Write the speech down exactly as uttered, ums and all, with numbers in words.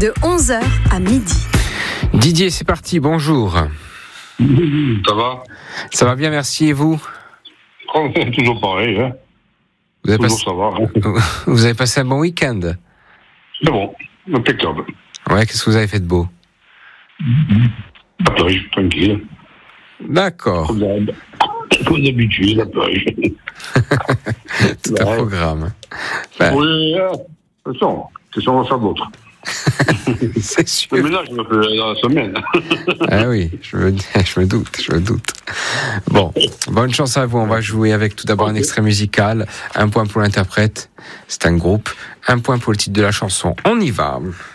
de onze heures à midi. Didier, c'est parti, bonjour. Ça va? Ça va bien, merci, et vous? Toujours pareil, hein. Vous avez, Toujours passé... ça va. Hein. Vous avez passé un bon week-end? C'est bon, impeccable. Ouais, qu'est-ce que vous avez fait de beau? La plage, tranquille. D'accord. Comme d'habitude, la plage. Tout un programme. Ben... Oui, c'est ça. C'est ça, on va faire d'autres. C'est sûr. Le ménage, je le fais dans la semaine. Ah oui, je me, je me doute, je me doute. Bon, bonne chance à vous. On va jouer avec tout d'abord okay. un extrait musical. Un point pour l'interprète. C'est un groupe. Un point pour le titre de la chanson. On y va.